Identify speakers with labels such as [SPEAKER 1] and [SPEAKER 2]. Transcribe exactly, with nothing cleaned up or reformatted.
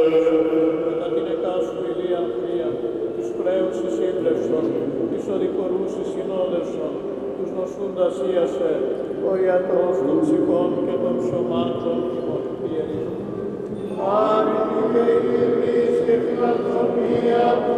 [SPEAKER 1] Κατά την εκάσου ηλία θεία, τους πλέους εισήμπλευσον, τις οδηπορούς συνόδευσον, τους νοσούντας ίασε, ο ιατρός των ψυχών και των σωμάτων ημών. Άρρητη και ειρηνής και φιλανθρωπία